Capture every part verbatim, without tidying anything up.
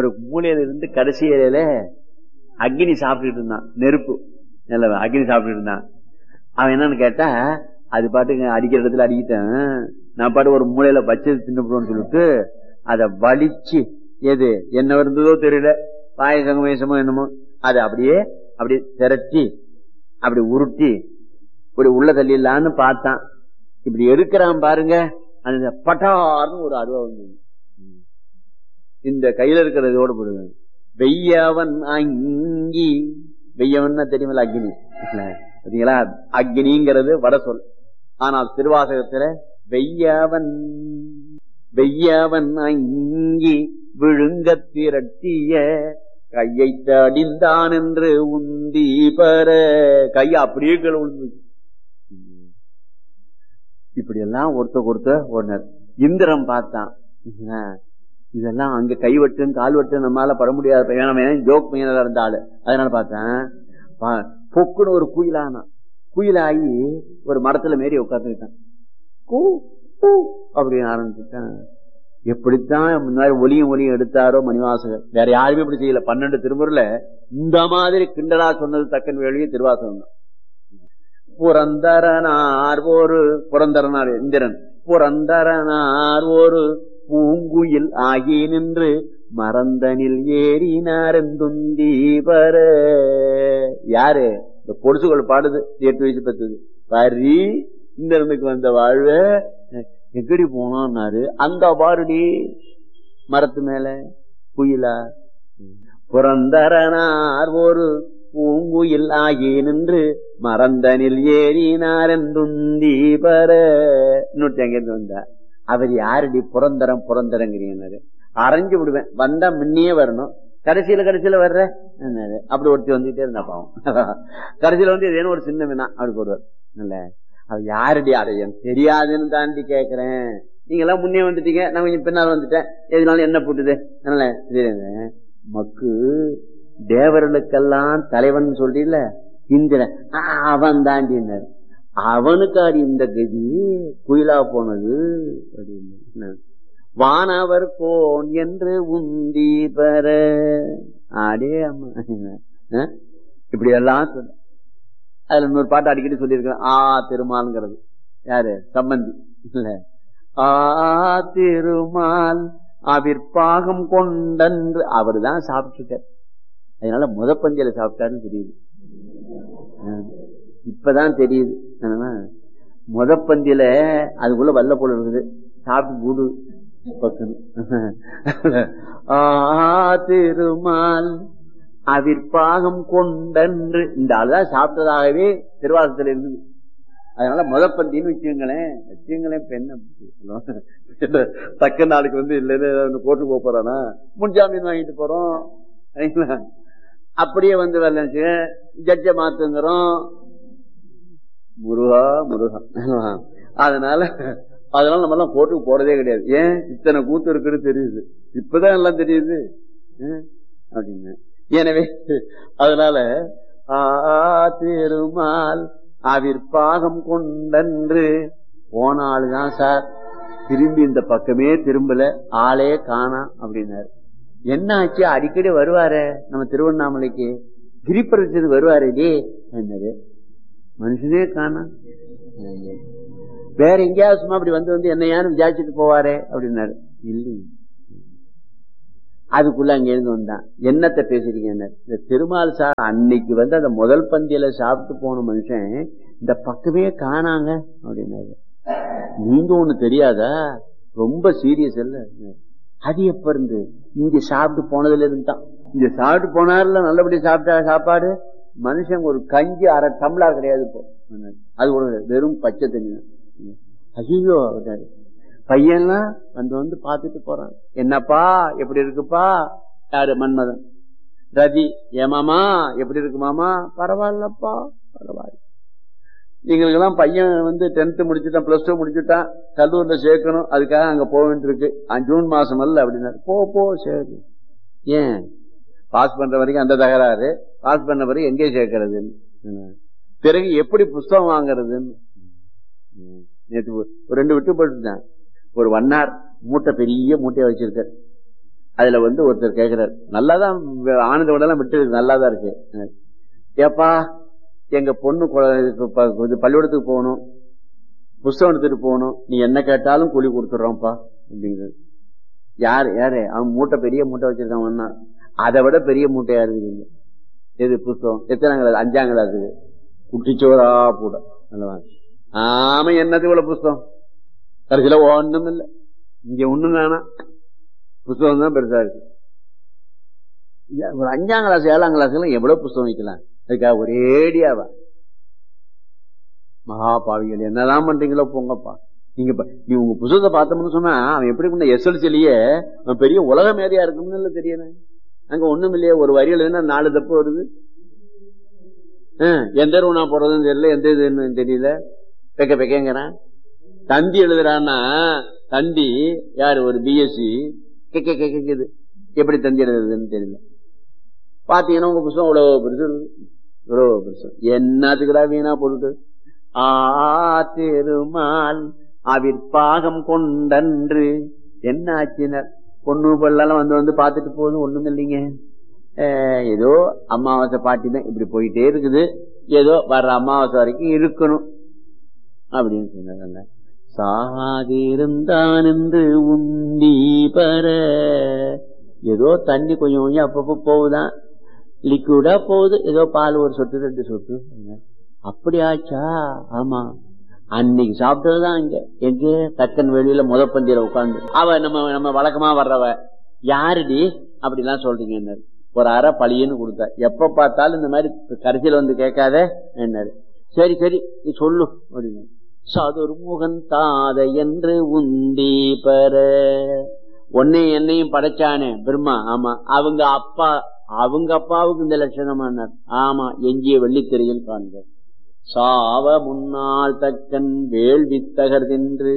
மூலையில இருந்து கடைசி இலையில அக்னி சாப்பிட்டுட்டு இருந்தான், நெருப்பு நல்ல அக்னி சாப்பிட்டுட்டு இருந்தான். அவன் என்னன்னு கேட்டா, அது பாட்டுக்கு அடிக்கிற இடத்துல அடிக்கிட்டேன், நான் பாட்டு ஒரு மூலையில வச்சு தின்னுப்படுவோம்னு சொல்லிட்டு அதை வலிச்சு, எது என்ன இருந்ததோ தெரியல, பாயசங்க வயசமோ என்னமோ, அதை அப்படியே அப்படியே திரட்டி அப்படி உருட்டி இப்படி உள்ள தள்ளிடலான்னு பார்த்தான். இப்படி எடுக்கிறான் பாருங்க, அந்த பட்டார்னு ஒரு அருவா வந்து இந்த கையில இருக்கிறதோடு போடுது. வெய்யவன் அங்கி, வெய்யவன் தெரியுமில்ல அக்னி, பாத்தீங்களா? அக்னிங்கிறது வட சொல், ஆனால் திருவாசகத்துல வெய்யவன் வெய்யவன் அங்கி விழுங்க திரட்டிய கையை தடிந்தான் என்று உந்தி பெற, கையை அப்படியே விழுந்து. இப்படி எல்லாம் ஒருத்த கொடுத்த ஒருனர் இந்திரன் பார்த்தான், இதெல்லாம் அங்க கைவட்டு கால்வட்டு நம்மளால பட முடியாது, ஜோக் பையனா இருந்தாலும். அதனால பார்த்தேன் பொக்குன்னு ஒரு குயிலானா, குயிலாகி ஒரு மரத்துல மேரி உட்காந்துக்கிட்டான், கூ அப்படின்னு ஆரம்பிச்சுட்டான். எப்படித்தான் முன்னாடி ஒலியும் ஒலியும் எடுத்தாரோ மணிவாசகர், வேற யாருமே இப்படி செய்யல. பன்னெண்டு திருமுறையில இந்த மாதிரி கிண்டலா சொன்னது தக்கன் வேலையே திருவாசகம் தான். புரந்தரனார் ஒரு புரந்தரனார் இந்திரன், புரந்தரனார் ஒரு பூங்குயில் ஆகி நின்று மறந்தனில் ஏறினார் துந்தீபர. யாரு? இந்த பொடுசுகள் பாடுது, எட்டு வயசு பத்துது. வரி இந்திரனுக்கு வந்த வாழ்வ எங்கடி போனாரு, அந்த பாருடி மரத்து மேல குயிலா. புரந்தரனார் ஒரு பூங்குயில் ஆகி நின்று மறந்தனில் ஏறினார் துந்தீபர. இன்னொருத்தி அங்கிருந்து வந்தா, அவர் யாருடி? புரந்தரம் புரந்தரங்கிறீங்க, அரைஞ்சு விடுவேன், வந்தா முன்னையே வரணும், கடைசியில கடைசியில வர்ற அப்படி ஒருத்தி வந்துட்டே இருந்தா பாவம். கடைசியில வந்து ஏதேனும் ஒரு சின்ன வினா அப்படி போடுவார். இல்ல அது யாருடைய அடையன் தெரியாதுன்னு தாண்டி கேக்குறேன். நீங்க எல்லாம் முன்னே வந்துட்டீங்க, நான் கொஞ்சம் பின்னால் வந்துட்டேன், எதுனாலும் என்ன போட்டுது? அதனால மக்கு தேவர்களுக்கெல்லாம் தலைவன் சொல்றீல்ல இந்திரன், அவன் தாண்டினார். அவனுக்காடி இந்த கதி குயிலா போனது அப்படின்னு. வானவர் கோன் என்று உந்தி பெற, ஆடே அம்மா இப்படி எல்லாம் சொல்ல. அதுல இன்னொரு பாட்டு அடிக்கடி சொல்லியிருக்கேன், ஆ திருமால்ங்கிறது யாரு? சம்பந்தி இல்ல. ஆ திருமால் அவிற்பாகம் கொண்டன்று அவரு தான் சாப்பிட்டுருக்காரு. அதனால முதப்பந்தியில சாப்பிட்டாருன்னு தெரியுது, இப்பதான் தெரியுது. முதப்பந்தியில அதுக்குள்ள வல்ல போல இருக்குது, சாப்பிட்டு கூடு திருமால் அவிற்பாகம் கொண்டன்று இந்த ஆளுதான் சாப்பிட்டதாகவே திருவாசகத்துல இருந்தது. அதனால முதப்பந்தின்னு வச்சுங்களேன் வச்சுங்களேன் இப்ப என்ன தக்க நாளுக்கு வந்து இல்லைன்னு கோர்ட்டு போக போறானா, முன்ஜாமீன் வாங்கிட்டு போறோம், அப்படியே வந்து வரல ஜட்ஜ மாத்துங்கிறோம். முருகா முருகா. அதனால அதனால நம்ம எல்லாம் கோர்ட்டுக்கு போறதே கிடையாது. ஏன் இத்தனை கூத்து இருக்குன்னு தெரியுது, இப்பதான் எல்லாம் தெரியுது அப்படின்னு. எனவே அதனால திருமால் அவிற்பாகம் கொண்டன்று போன ஆளுதான் சார், திரும்பி இந்த பக்கமே திரும்பல, ஆளே காணா அப்படின்னாரு. என்ன ஆச்சு? அடிக்கடி வருவாரு நம்ம திருவண்ணாமலைக்கு, கிரிப்பறிச்சது வருவாரு டே என்னது, மனுஷனே காணா. வேற எங்கேயாவது சும்மா அப்படி வந்து வந்து என்ன யாரும் விசாரிச்சுட்டு போவாரே அப்படின்னாரு. இல்லை, அதுக்குள்ள அங்க இருந்து வந்தான். என்னத்தை பேசுறீங்க? இந்த திருமால் சார் அன்னைக்கு வந்து அந்த முதல் பந்தியில சாப்பிட்டு போன மனுஷன் இந்த பக்கமே காணாங்க அப்படின்னாரு. நீங்க ஒண்ணு தெரியாதா, ரொம்ப சீரியஸ் இல்ல. அது எப்ப இருந்து? இங்க சாப்பிட்டு போனதுல இருந்தான். இங்க சாப்பிட்டு போனார்ல, நல்லபடியா சாப்பிட்டா சாப்பாடு, மனுஷன் ஒரு கஞ்சி அரை டம்ளர் கிடையாது இப்போ, அது ஒரு வெறும் பச்சை தண்ணி. ஐயோ பையன்லாம் வந்து வந்து பாத்துட்டு போறான். என்னப்பா எப்படி இருக்குப்பா? யாரு? மன்மதன். ரதி, ஏமாமா எப்படி இருக்கு மாமா? பரவாயில்லப்பா பரவாயில்ல. எங்களுக்கெல்லாம் பையன் வந்து டென்த் முடிச்சுட்டான், பிளஸ் டூ முடிச்சுட்டான், கல்லூரில சேர்க்கணும், அதுக்காக அங்க போக வேண்டியிருக்கு, ஜூன் மாசம் அல்ல அப்படின்னா. போ போ சரி. ஏன் பாஸ் பண்ற வரைக்கும் அந்த தகராறு, பாஸ் பண்ண பிறகு எங்கே சேர்க்கறதுன்னு, பிறகு எப்படி புஸ்தகம் வாங்கறதுன்னு. நேற்று ஒரு ரெண்டு விட்டு போட்டுட்டான். ஒரு வண்ணார் மூட்டை, பெரிய மூட்டையை வச்சிருக்காரு, அதுல வந்து ஒருத்தர் கேட்கிறார், நல்லாதான் ஆனந்த விடலாம் விட்டு நல்லாதான் இருக்கு. ஏப்பா எங்க பொண்ணு பள்ளிக்கூடத்துக்கு போகணும், புஸ்தகம் எடுத்துட்டு போகணும், நீ என்ன கேட்டாலும் கூலி கொடுத்துடுறோம்ப்பா அப்படிங்கிறது. யாரு யாரு அவன் மூட்டை பெரிய மூட்டை வச்சிருக்கான், அதை விட பெரிய மூட்டையா இருக்குது. எது புஸ்தகம்? எத்தனை கிளாஸ்? அஞ்சாம் கிளாஸுக்கு குட்டிச்சோரா கூட. ஆமா என்னது இவ்வளவு புஸ்தகம்? கடைசியில ஒண்ணும் இல்லை, இங்க ஒண்ணும் வேணாம், புஸ்தகம் தான் பெருசா இருக்கு. ஒரு அஞ்சாம் கிளாஸ் ஏழாம் கிளாஸ் எல்லாம் எவ்வளவு புஸ்தகம் வைக்கலாம்? அதுக்காக ஒரேடியாவா? மகா பாவிகள் என்னதான் பண்றீங்களோ போங்கப்பா. நீங்க நீ உங்க புத்தகத்தை பார்த்தோம்னு சொன்னா அவன் எப்படி எஸ்எல்சிலேயே பெரிய உலக மேதையா இருக்கும்னு தெரியல. அங்க ஒண்ணும் இல்லையே, ஒரு வரி எழுதுனா நாலு தப்பு வருது. எந்த ரூணா போறதுன்னு தெரியல, எந்த இதுன்னு தெரியல, பெக்க பெக்கங்கிறான். தந்தி எழுதுறான்னா தந்தி யாரு? ஒரு பிஎஸ்சி கேட்க கேக்குது, எப்படி தந்தி எழுதுறதுன்னு தெரியல. பாத்தீங்கன்னா உங்க புத்தகம் இவ்வளவு பெருசு, இவ்வளவு பெருசு. என்னத்துக்குடா வீணா போட்டுட்டு ஆ திருமால் அவிற்பாகம் கொண்டன்று என்ன ஆச்சினர்? பொண்ணு பல்லாம் வந்து வந்து பாத்துட்டு போதும், ஒண்ணும் இல்லைங்க. ஏதோ அமாவாசை பாட்டிதான் இப்படி போயிட்டே இருக்குது, ஏதோ வர்ற அமாவாசை வரைக்கும் இருக்கணும் அப்படின்னு சொன்னாங்க. சாதிருந்தான் என்று உண்டி பர, ஏதோ தண்ணி கொஞ்சம் கொஞ்சம் அப்பப்போ போகுதான், லிக்விடா போகுது, ஏதோ பால் ஒரு சொட்டு ரெண்டு சொட்டு. அப்படி ஆச்சா? ஆமா, அன்னைக்கு சாப்பிட்டதுதான் இங்க எங்க தக்கன் வெளியில முதப்பந்தியில உட்கார்ந்து. அவ நம்ம நம்ம வழக்கமா வர்றவ யாருடி அப்படிலாம் சொல்றீங்க என்ன? ஒரு அரை பழியன்னு கொடுத்தா, எப்ப பார்த்தாலும் இந்த மாதிரி கடைசியில வந்து கேட்காத என்னாரு. சரி சரி நீ சொல்லு அப்படின்னு. சதுர்முகன் தாத என்று உந்தி பெற, உன்னையும் என்னையும் படைச்சானே பிரம்மா. ஆமா, அவங்க அப்பா அவங்க அப்பாவுக்கு இந்த லட்சணமானார். ஆமா, எஞ்சிய வெள்ளித்திரையில் காண்க. சாவ முன்னால் தக்கன் வேள்வி தகர்தென்று,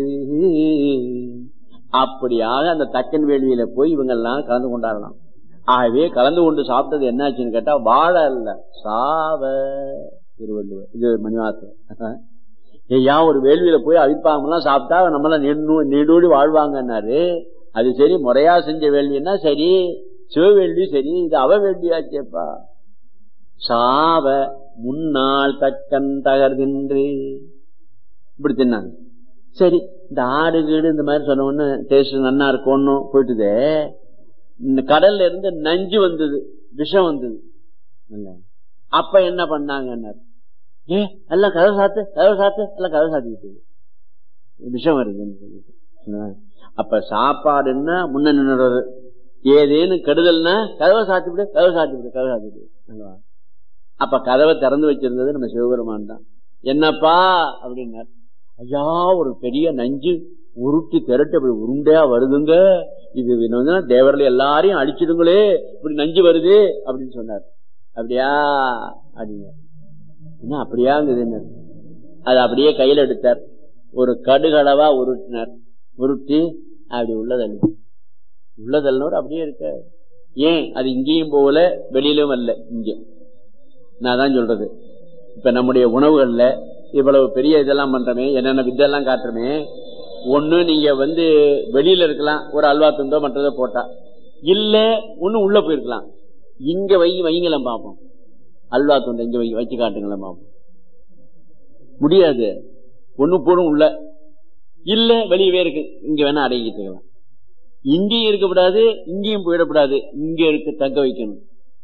அப்படியாக அந்த தக்கன் வேள்வியில போய் இவங்க எல்லாம் கலந்து கொண்டாடலாம். ஆகவே கலந்து கொண்டு சாப்பிட்டது என்னாச்சுன்னு கேட்டா வாழ அல்ல, சாவ. திருவள்ளுவர் இது மணிவாசன். ஐயா ஒரு வேள்வியில போய் அவிப்பாங்கலாம் சாப்பிட்டா நம்மளாம் நீடூடி வாழ்வாங்கன்னாரு. அது சரி, முறையா செஞ்ச வேள்வின்னா சரி, சிவ வேள்வி சரி, இது அவ வேள்வியாச்சேப்பா. சாவ முன்னாள் தக்கன் தகர்தின்று இப்படி தின்னாங்க. சரி, இந்த ஆடு கீடு இந்த மாதிரி சொன்ன உடனே டேஸ்ட் நன்னா இருக்கும்னு போயிட்டுதே. இந்த கடல்ல இருந்து நஞ்சு வந்தது, விஷம் வந்தது. அப்ப என்ன பண்ணாங்க? ஏ எல்லாம் கதவை சாத்து கதவை சாத்து எல்லாம் கதவை சாத்திக்கிட்டு விஷம் வருதுன்னு சொல்லிட்டு. அப்ப சாப்பாடுன்னா முன்ன நின்றுறது, ஏதேனும் கெடுதல்னா கதவை சாத்திவிடு கதவை சாத்திவிடு கதவை சாத்திவிடு. அப்ப கதவை திறந்து வச்சிருந்தது நம்ம சிவபெருமான் தான். என்னப்பா அப்படின்னார். ஐயா ஒரு பெரிய நஞ்சு உருட்டி திரட்டு அப்படி உருண்டையா வருதுங்க, இது தேவர்கள் எல்லாரையும் அடிச்சிடுங்களே, இப்படி நஞ்சு வருது அப்படின்னு சொன்னார். அப்படியா அப்படிங்க, என்ன அப்படியாங்குது? அது அப்படியே கையில எடுத்தார், ஒரு கடுகளவா உருட்டினார். உருட்டி அப்படி உள்ளதல் உள்ளதல்னோடு அப்படியே இருக்க. ஏன் அது இங்கேயும் போகல, வெளியிலும் வரல. இங்க நான் தான் சொல்றது, இப்ப நம்முடைய உணவுகள்ல இவ்வளவு பெரிய இதெல்லாம் பண்றமே, என்னென்ன வித்தெல்லாம் காட்டுறமே, ஒண்ணு நீங்க வந்து வெளியில இருக்கலாம், ஒரு அல்வா துண்டோ மற்றதோ போட்டா, இல்ல ஒண்ணு உள்ள போயிருக்கலாம். இங்க வை வைங்கலாம் பார்ப்போம், அல்வா துண்டை இங்க வை வச்சு காட்டுங்களேன் பார்ப்போம். முடியாது, ஒண்ணு போடும் உள்ள, இல்ல வெளியவே இருக்கு, இங்க வேணா அடங்கிட்டு இருக்கலாம். இங்கேயும் இருக்கக்கூடாது, இங்கேயும் போயிடக்கூடாது, இங்க இருக்கு தங்க வைக்கணும்.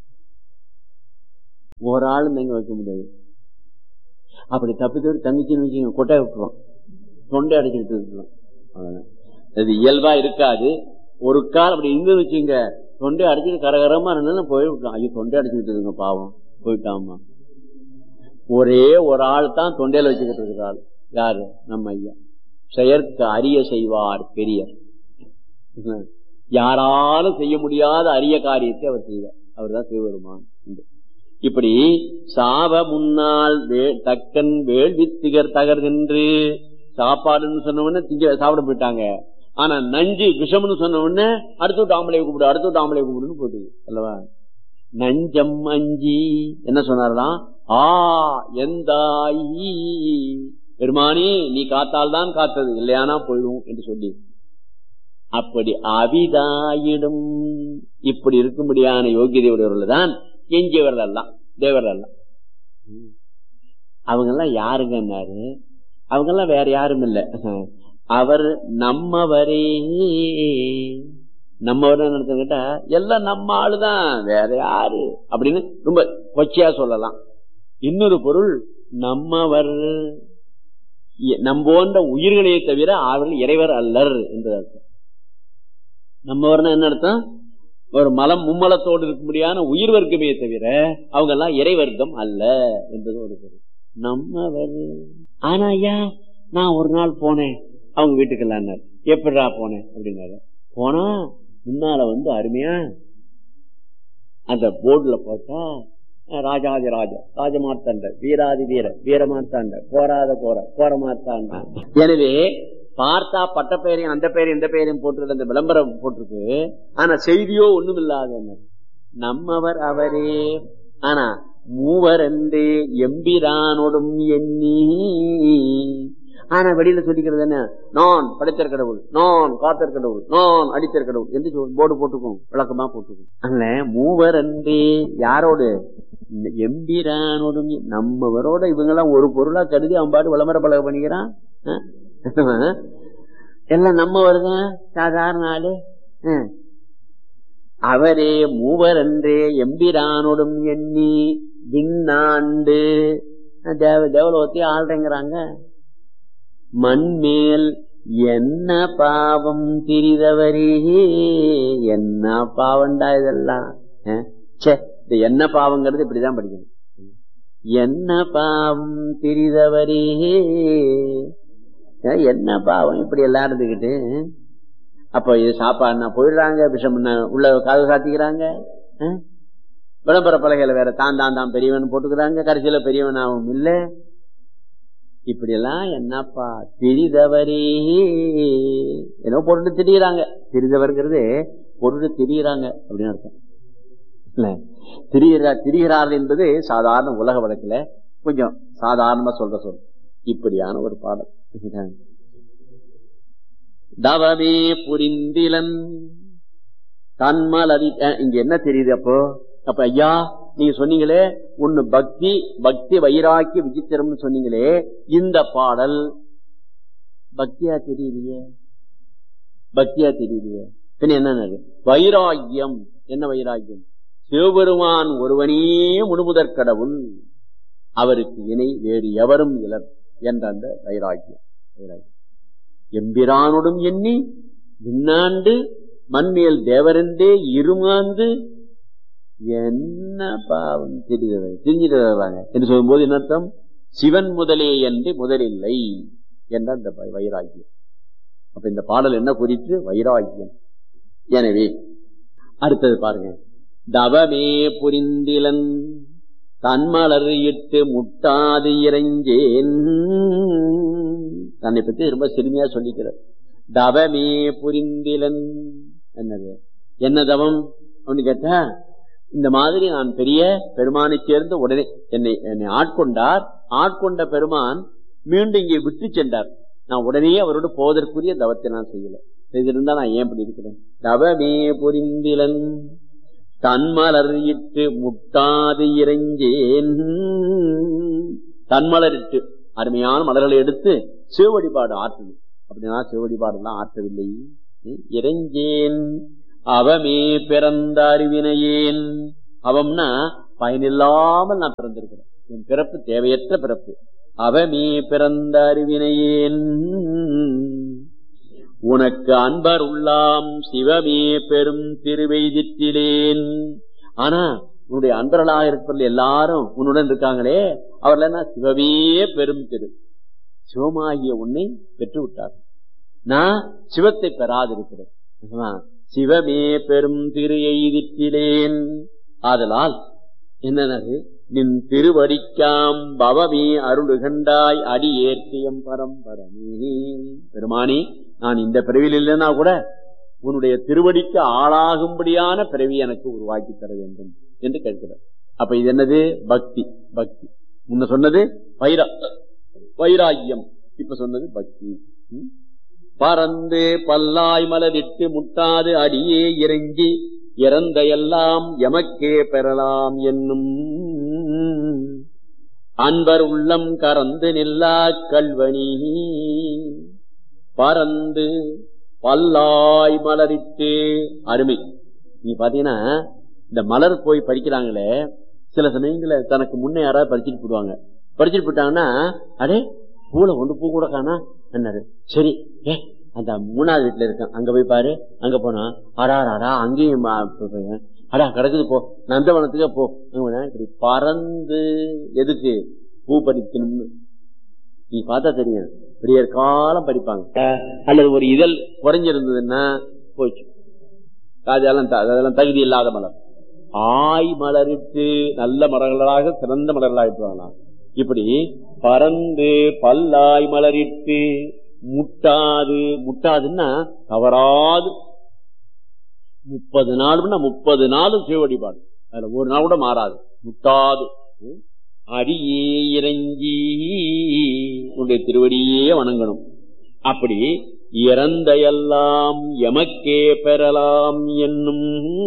ஒரு ஆளும் தங்க வைக்க முடியாது. அப்படி தப்பி தவிர தங்கச்சின்னு வச்சுக்கோங்க, கொட்டாய் விட்டுருவோம், தொண்டை அடைச்சிட்டு இருக்கலாம். அவ்வளவுதான், அது இயல்பா இருக்காது. ஒரு கால் அப்படி இருந்து வச்சுங்க, தொண்டை அடைச்சிட்டு கரகரமா இருந்தாலும் போய் விட்டுலாம். ஐயோ தொண்டை அடைச்சிட்டு இருக்குங்க பாவம், போயிட்டாமா. ஒரே ஒரு ஆள் தான் தொண்டையில வச்சுக்கிட்டு இருக்கிறாள். யாரு? நம்ம ஐயா. செயற்க அரிய செய்வார் பெரியர். யாராலும் செய்ய முடியாத அரிய காரியத்தை அவர் செய்தார். அவர் தான் சிவபெருமான். இப்படி சாவ முன்னால் தக்கன் வேள்வி திகர் தகர்தென்று, சாப்பாடுன்னு சொன்ன உடனே திங்க சாப்பிட போயிட்டாங்க. ஆனா நஞ்சு விஷம்னு சொன்ன உடனே அடுத்து விட்டு ஆம்பளை கூப்பிடு அடுத்து விட்டு ஆம்பளை கூப்பிடுன்னு போட்டு அல்லவா. நஞ்சம் அஞ்சி என்ன சொன்னார்லாம், ஆ எந்தாயி பெருமானி நீ காத்தால் தான் காத்தது, இல்லையானா போயிடும் என்று சொல்லி அப்படி அவிதாயிடும் இப்படி இருக்கும்படியான யோகியதை உடையவர்கள் தான் எஞ்சியவர்கள் எல்லாம் தேவர்கள் எல்லாம். அவங்க எல்லாம் யாருங்கன்னாரு, அவங்க எல்லாம் வேற யாரும் இல்ல, அவர் நம்மவரே. நம்மவர் கேட்டா எல்லாம் நம்ம ஆளுதான், வேற யாரு அப்படின்னு ரொம்ப கொச்சையா சொல்லலாம். இன்னொரு பொருள் நம்மவர், நம்போன்ற உயிர்களே தவிர அவர்கள் இறைவர் அல்லர் என்று அர்த்தம். நம்மவர்னா என்ன அர்த்தம்? ஒரு மலம் மும்மலத்தோடு இருக்கும்படியான உயிர் வர்க்கமே தவிர அவங்க எல்லாம் இறை வர்க்கம் அல்ல என்பது ஒரு பொருள். நம்மவர். ஆனா ஐயா நான் ஒரு நாள் போனேன் அவங்க வீட்டுக்கெல்லாம். எப்படிடா போனேன் அப்படின்னாரு. போனா முன்னால வந்து அருமையா அந்த போர்டுல போட்டா ராஜாதி ராஜா ராஜமார்த்தாண்ட வீராதி வீர வீரமார்த்தாண்ட போராத போற போர மார்த்தாண்ட. எனவே பார்த்தா பட்ட பெயரையும் அந்த பெயரையும் இந்த பெயரையும் போட்டு அந்த விளம்பரம் போட்டிருக்கு. ஆனா செய்தியோ ஒண்ணும் இல்லாத நம்மவர் அவரே. ஆனா மூவர் என்றே எம்பிரானோடும் எண்ணி. ஆனா வெளியில சொல்லிக்கிறது என்ன? நான் படைத்தற் கடவுள், நான் காத்தற் கடவுள், நான் அடித்தற் கடவுள் என்று போர்டு போட்டுக்கும், விளக்கமா போட்டுக்கும். அதனால மூவர் என்றே யாரோடு? எம்பிரானோடும். நம்மவரோட இவங்க எல்லாம் ஒரு பொருளா கருதி அவன் பாட்டு விளம்பர பலக பண்ணிக்கிறான். எல்லாம் நம்ம வருதான் சாதாரண ஆளு. அவரே மூவர் என்றே எம்பிரானோடும் எண்ணி விண்ணாண்டு தேவ தேவலோகத்தை ஆள்றேங்கிறாங்க. மண்மேல் என்ன பாவம் திரிதவரே. என்ன பாவம்டா இதெல்லாம். என்ன பாவங்கிறது இப்படிதான் படிக்கணும். என்ன பாவம் திரிதவரே. என்ன பாவம் இப்படி எல்லாம் இருந்துகிட்டு. அப்ப இது சாப்பாடுனா போயிடுறாங்க, விஷம் உள்ள காது சாத்திக்கிறாங்க, விளம்பர பலகையில வேற தான் தான் தான் பெரியவன் போட்டுக்கிறாங்க, கடைசியில பெரியவன் ஆகும் இல்ல. இப்படி எல்லாம் என்னப்பா திரிதவரே என்ன பொருட்டு திரியிறாங்க. திரிதவர்கிறது பொருட்டு திரியிறாங்க அப்படின்னு அர்த்தம் இல்ல. திரிகிறா திரிகிறார்கள் என்பது சாதாரண உலக வழக்குல கொஞ்சம் சாதாரணமா சொல்ற சொல். இப்படியான ஒரு பாடம். தவமே புரிந்திலன் தன்மலரி. இங்க என்ன தெரியுது அப்போ? அப்ப ஐயா நீங்க சொன்னீங்களே ஒண்ணு பக்தி பக்தி வைராக்கிய விசித்திரம்னு சொன்னீங்களே, இந்த பாடல் பக்தியா தெரியலையே, பக்தியா தெரியலையே. பின்ன என்ன வைராக்கியம்? என்ன வைராக்கியம்? சிவபெருமான் ஒருவனே முழுமுதற் கடவுள், அவருக்கு இணை வேறு எவரும் இலர் என்ற அந்த வைராக்கியம். வைராக்கியம் எம்பிரானோடும் எண்ணி விண்ணாண்டு மண்மேல் தேவரென்றே இருமாந்து என்ன பாவம் தெரிஞ்சது தெரிஞ்சிட்டு வர்றாங்க என்று சொல்லும் போது என்ன அர்த்தம்? சிவன் முதலே என்று முதலில்லை என்ற அந்த வைராக்கியம். அப்ப இந்த பாடல் என்ன குறித்து? வைராக்கியம். எனவே அடுத்தது பாருங்க. தவமே புரிந்திலன் தன்மலர் இட்டு முட்டாது இறைஞ்சேன். தன்னை பத்தி ரொம்ப சிறுமையா சொல்லிக்கிறார். தவமே புரிந்திலன் என்னது? என்ன தவம் அப்படின்னு கேட்டா, இந்த மாதிரி நான் பெரிய பெருமானை சேர்ந்து உடனே என்னை என்னை ஆட்கொண்டார். ஆட்கொண்ட பெருமான் மீண்டும் இங்கே விட்டு சென்றார். நான் உடனே அவரோடு போவதற்குரிய தவத்தை நான் செய்யல. செய்திருந்தா நான் ஏன் இப்படி இருக்கிறேன்? தவமே புரிந்திலன் தன்மலர் இட்டு முட்டாது இறைஞ்சேன். தன்மலர் இட்டு அருமையான மலர்களை எடுத்து சிவ வழிபாடு ஆற்றணும். அப்படின்னா சிவ வழிபாடுலாம் ஆற்றவில்லை. இறைஞ்சேன் அவமே பிறந்த அறிவினையேன். அவம்னா பயனில்லாமல் நான் பிறந்திருக்கிறேன். என் பிறப்பு தேவையற்ற பிறப்பு. அவமே பிறந்த அறிவினையேன். உனக்கு அன்பர் உள்ளாம் சிவமே பெரும் திருவெய்திற்றிலேன். ஆனா உன்னுடைய அன்பர்களாக இருப்பவர்கள் எல்லாரும் உன்னுடன் இருக்காங்களே, அவர்கள் என்ன சிவமே பெரும் திரு, சிவமாகிய உன்னை பெற்று விட்டார். நான் சிவத்தை பெறாதிருக்கிறேன். சிவமே பெரும் திரு எய்திற்றிலேன். ஆதலால் என்னது? நின் திருவடிக்காம் பவமே அருளுகண்டாய் அடி ஏற்கியம் பரம்பரமே. பெருமானி, நான் இந்த பிறவியில் இல்லைன்னா கூட உன்னுடைய திருவடிக்கு ஆளாகும்படியான பிறவி எனக்கு உருவாக்கி தர வேண்டும் என்று கேட்கிறார். அப்ப இது என்னது? பக்தி. பக்தி முன்ன சொன்னது வைரா வைராக்கியம், இப்ப சொன்னது பக்தி. பறந்து பல்லாய் மலரிட்டு முட்டாது அடியே இறங்கி இறந்த எல்லாம் எமக்கே பெறலாம் என்னும் அன்பர் உள்ளம் கறந்து நில்லா கல்வனி பறந்து பல்லாய் மலரிட்டு. அருமை. நீ பாத்தீங்கன்னா இந்த மலர் போய் பறிக்கிறாங்களே, சில சமயங்கள தனக்கு முன்னே யாராவது பறிச்சுட்டு போடுவாங்க. பறிச்சுட்டு போட்டாங்கன்னா அடே பூல ஒன்று பூ கூட காணா என்னாரு. சரி, ஏ அந்த மூணாவது வீட்டுல இருக்கேன், அங்க போய் பாரு. அங்க போனா அடாடா அங்கேயும் அடா கிடக்குது, போ நந்தவனத்துக்கே போ. இப்படி பறந்து எதுக்கு பூ பறிக்கணும்னு நீ பார்த்தா தெரியும். பெரிய காலம் பறிப்பாங்க. அல்லது ஒரு இதழ் குறைஞ்சிருந்ததுன்னா போச்சு, அதெல்லாம் அதெல்லாம் தகுதி இல்லாத மலர். ஆய் மலரிட்டு நல்ல மலர்களாக சிறந்த மலர்களாகிட்டு வாங்கலாம். இப்படி பறந்து பல்லாய் மலரிட்டு முட்டாது. முட்டாதுன்னா தவறாது. முப்பது நாளும்னா முப்பது நாளும் சிவ வழிபாடு, அதுல ஒரு நாள் கூட மாறாது. முட்டாது. அடியே இறங்கி உன்னுடைய திருவடியே வணங்கணும். அப்படி இறந்த எல்லாம் எமக்கே பெறலாம் என்னும்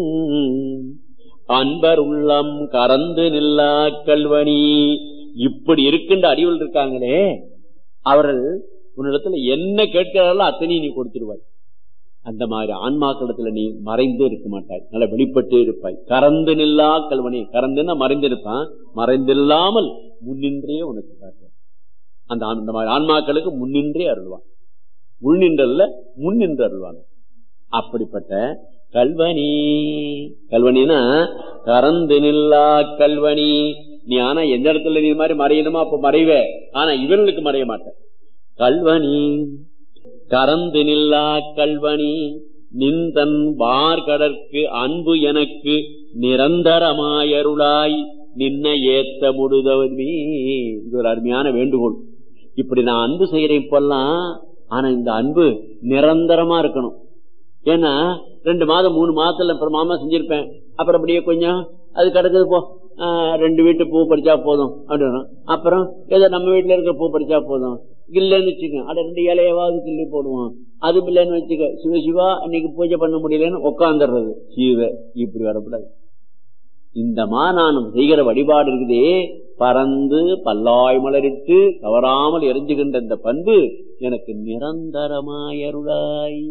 அன்பர் உள்ளம் கறந்து நில்லா கல்வனி. இப்படி இருக்கின்ற அறிவுகள் இருக்காங்களே, அவர்கள் உன்னிடத்துல என்ன கேட்கிறார்களோ அத்தனை நீ கொடுத்துருவாய். அந்த மாதிரி ஆன்மாக்களத்துல நீ மறைந்து இருக்க மாட்டாய், நல்ல வெளிப்பட்டு இருப்பாய். கறந்து நில்லா கல்வனி. கறந்துன்னா மறைந்திருப்பான், மறைந்தில்லாமல் முன்னின்றே உனக்கு காட்டுவான். அந்த அந்த மாதிரி ஆன்மாக்களுக்கு முன்னின்றே அருள்வான். உள்நின்றல்ல முன்னின்று அருள்வான். அப்படிப்பட்ட கல்வனி. கல்வனினா கறந்து நில்லா கல்வனி. நீ ஆனா எந்த இடத்துல நீ மாதிரி மறையணுமோ அப்ப மறைவே, ஆனா இவர்களுக்கு மறைய மாட்டேன். கல்வனி கறந்து நில்லா கல்வனி நின்றன் வார்கடற்கு அன்பு எனக்கு நிரந்தரமாயருளாய் நின்ன ஏத்த முடுதவமே. இது ஒரு அருமையான வேண்டுகோள். இப்படி நான் அன்பு செய்யறேன் இப்பெல்லாம், ஆனா இந்த அன்பு நிரந்தரமா இருக்கணும். ஏன்னா ரெண்டு மாதம் மூணு மாதத்துல மாமா செஞ்சிருப்பேன், அப்புறம் அப்படியே கொஞ்சம் அது கிடக்குது, போ ரெண்டு வீட்டு பூ பறிச்சா போதும் அப்படின்னு. அப்புறம் ஏதோ நம்ம வீட்டுல இருக்கிற பூ பறிச்சா போதும், இல்லன்னு வச்சுக்க அட ரெண்டு இலையவாவது கிள்ளி போடுவோம். அது இல்லைன்னு வச்சுக்க சிவ சிவா இன்னைக்கு பூஜை பண்ண முடியலன்னு உட்காந்துடுறது. சிவ இப்படி வரக்கூடாது. இந்த மாநானம் செய்கிற வழிபாடு இருக்குதே, பறந்து பல்லாய் மலரிட்டு தவறாமல் எரிஞ்சுகின்ற இந்த பண்பு எனக்கு நிரந்தரமாயருளாய்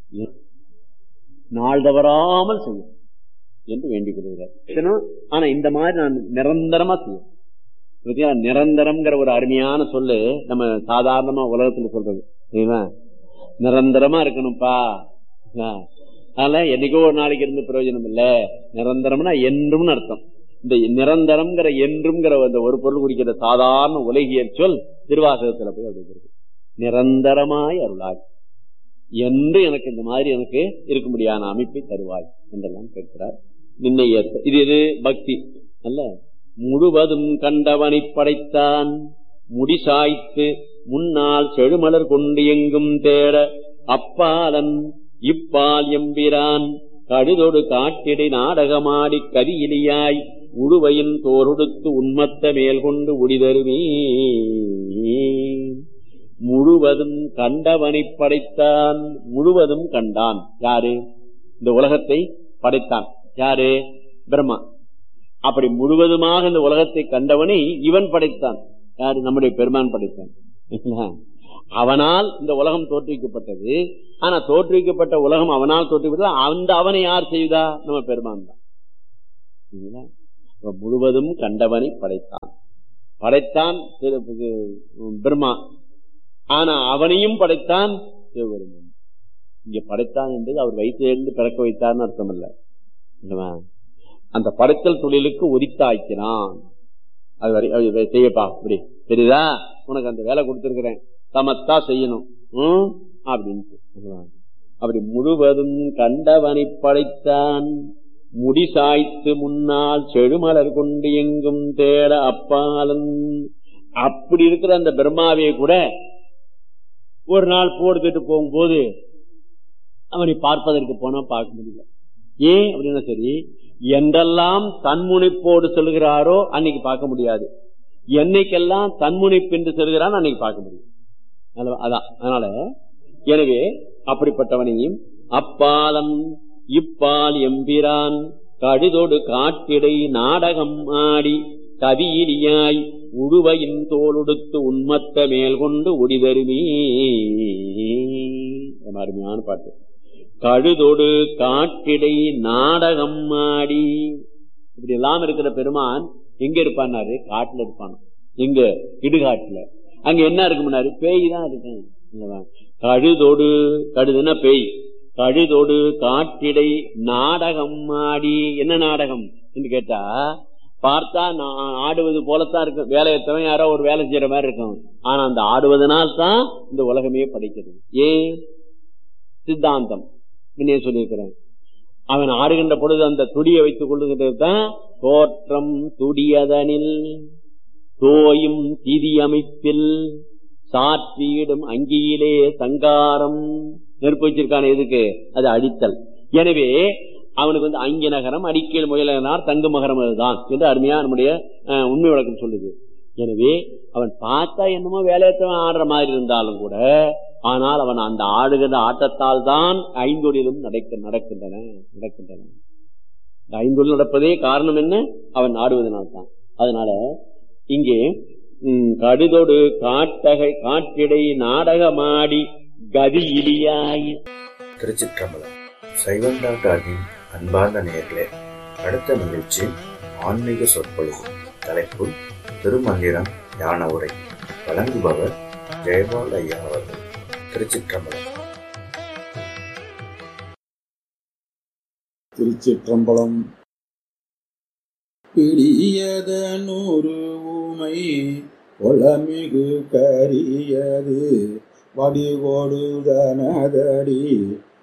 நாள் தவறாமல் செய்யும் என்று வேண்டிக் கொள்கிறார். ஆனா இந்த மாதிரி நான் நிரந்தரமா செய்யும். நிரந்தரம்ங்கிற ஒரு அருமையான சொல்லு நம்ம சாதாரணமா உலகத்துல சொல்றது சரிங்களா. நிரந்தரமா இருக்கணும்ப்பா, அதனால என்னைக்கோ ஒரு நாளைக்கு இருந்து பிரயோஜனம் இல்ல. நிரந்தரம்னா என்றும் அர்த்தம். இந்த நிரந்தரம்ங்கிற என்றும்ங்கிற ஒரு பொருள் குறிக்கிற சாதாரண உலகியல் சொல் திருவாசகத்துல போய் அப்படி நிரந்தரமாய் அருளாய் என்று எனக்கு இந்த மாதிரி எனக்கு இருக்க முடியாத அமைப்பை தருவாய் என்றெல்லாம் கேட்கிறார். நின்னை ஏற்ப இது இது பக்தி அல்ல. முழுவதும் கண்டவனை படைத்தான் முடிசாய்த்து முன்னால் செழுமலர் கொண்டு எங்கும் தேட அப்பாலன் இப்பால் எம்பிரான் கழுதொடு காட்டிடை நாடகமாடி கதியிலியாய் உழுவையின் தோறொடுத்து உண்மத்த மேல் கொண்டு ஒளிதருமே. முழுவதும் கண்டவனை படைத்தான். முழுவதும் கண்டான் யாரு? இந்த உலகத்தை படைத்தான் யாரு? பிரம்மா. அப்படி முழுவதுமாக இந்த உலகத்தை கண்டவனை இவன் படைத்தான் யாரு? நம்முடைய பெருமான் படைத்தான். அவனால் இந்த உலகம் தோற்றுவிக்கப்பட்டது. ஆனா தோற்றுவிக்கப்பட்ட உலகம் அவனால் தோற்றுவிக்கப்பட்டது. அந்த அவனை யார் செய்தா? நம்ம பெருமான் தான். முழுவதும் கண்டவனை படைத்தான். படைத்தான் பிரம்மா, ஆனா அவனையும் படைத்தான் சிவபெருமான். இங்க படைத்தான் என்பது அவர் வயிற்றிலிருந்து பிறக்க வைத்தார்னு அர்த்தம் இல்ல. அந்த படைத்தல் தொழிலுக்கு உரித்தாக்கினான். அது வரை செய்யப்பா அப்படி தெரியுதா, உனக்கு அந்த வேலை கொடுத்திருக்கிறேன், சமத்தா செய்யணும் அப்படின்ட்டு. அப்படி முழுவதும் கண்டவனை படைத்தான் முடிசாய்த்து முன்னால் செழுமலர் கொண்டு எங்கும் தேட அப்பாலன். அப்படி இருக்கிற அந்த பிரம்மாவை கூட ஒரு நாள் போடுத்துட்டு போகும்போது அவனை பார்ப்பதற்கு போனா பார்க்க முடியல. ஏன் அப்படின்னா சரி, என்றெல்லாம் தன்முனைப்போடு சொல்கிறாரோ அன்னைக்கு பார்க்க முடியாது. என்னைக்கெல்லாம் தன்முனைப்பு என்று சொல்கிறான் அன்னைக்கு பார்க்க முடியும். அதான் அதனால எனவே அப்படிப்பட்டவனையும் அப்பாலன் இப்பால் எம்பிரான் கடுதொடு காட்டிடை நாடகம் ஆடி கவியிலியாய் உடுவையின் தோளுடுத்து உண்மத்த மேல் கொண்டு ஒடிதருமே. அருமையான பாட்டு. கடுதொடு காட்டிடை நாடகம் ஆடி. இப்படி எல்லாம் இருக்கிற பெருமான் எங்க இருப்பான்னாரு? காட்டுல இருப்பான். எங்க? இடுகாட்டுல. அங்க என்ன இருக்கும்னாரு? பேய் தான் இருக்கு. கழுதொடு, கழுதுன்னா பேய். கழுதொடு காட்டிடை நாடகம் ஆடி. என்ன நாடகம் என்று கேட்டா, பார்த்தா நான் ஆடுவது போலத்தான் இருக்கும். வேலையத்தவன் யாரோ ஒரு வேலை செய்யற மாதிரி இருக்கும். ஆனா அந்த ஆடுவதனால் தான் இந்த உலகமே படைக்கிறது. ஏன்? சித்தாந்தம் என்ன சொல்லியிருக்கிறேன். அவன் ஆடுகின்ற பொழுது அந்த துடியை வைத்துக் கொள்ளுகின்றது தான் தோற்றம் துடியதனில் தோயும் திதி அமைப்பில் சாற்றியிடும் அங்கியிலே சங்காரம். நெருப்பு வச்சிருக்கான எதுக்கு? அது அடித்தல். எனவே அவனுக்கு வந்து அங்கி நகரம் அடிக்கல் முயலனார் தங்கு மகரம் அதுதான் என்று அருமையா நம்முடைய உண்மை விளக்கம் சொல்லுது. எனவே அவன் பார்த்தா என்னமோ வேலையத்தவன் ஆடுற மாதிரி இருந்தாலும் கூட, ஆனால் அவன் அந்த ஆடுகிற ஆட்டத்தால் தான் ஐந்தொழிலும் நடக்க நடக்கின்றன நடக்கின்றன ஐந்தொழில் நடப்பதே காரணம் என்ன? அவன் ஆடுவதனால்தான். அதனால இங்கே கடுதொடு காட்டகை காட்டிடை நாடகமாடி கதி இலியாய். திருச்சிற்றம்பலம். சைவம் டாக்டரின் அன்பார்ந்த நேயர்களே, அடுத்த நிகழ்ச்சி ஆன்மீக சொற்பொழிவு. தலைப்பு திருமந்திரம் ஞான உரை. வழங்குபவர் ஜெயபால் ஐயா அவர்கள். திருச்சிற்றம்பலம். திருச்சிற்றம்பலம். பிடியத நூறு ஊமை ஒளமிகு கரியது வடிகொடுதனதடி